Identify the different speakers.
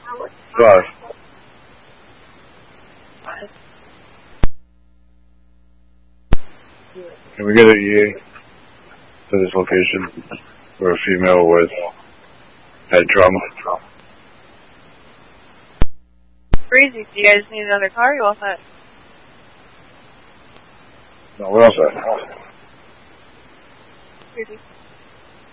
Speaker 1: Drive. Can we get an EA to this location for a female with head trauma?
Speaker 2: Crazy. Do you guys need another car? You all set?
Speaker 1: No, we're all set.
Speaker 2: Crazy.